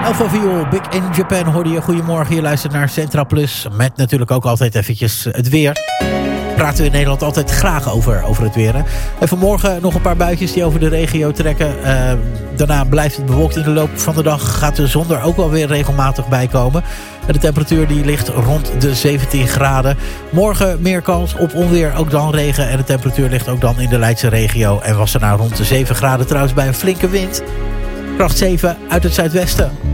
Alpha Viool, Big in Japan hoorde je. Goedemorgen, je luistert naar Centra Plus. Met natuurlijk ook altijd eventjes het weer. Praten we in Nederland altijd graag over het weer. Hè? En vanmorgen nog een paar buitjes die over de regio trekken. Daarna blijft het bewolkt in de loop van de dag. Gaat de zon er ook wel weer regelmatig bij komen. En de temperatuur die ligt rond de 17 graden. Morgen meer kans op onweer, ook dan regen. En de temperatuur ligt ook dan in de Leidse regio. En was er nou rond de 7 graden trouwens bij een flinke wind. Kracht 7 uit het zuidwesten.